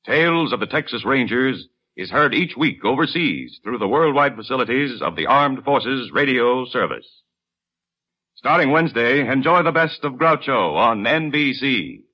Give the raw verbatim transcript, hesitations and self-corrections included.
Tales of the Texas Rangers is heard each week overseas through the worldwide facilities of the Armed Forces Radio Service. Starting Wednesday, enjoy the best of Groucho on N B C.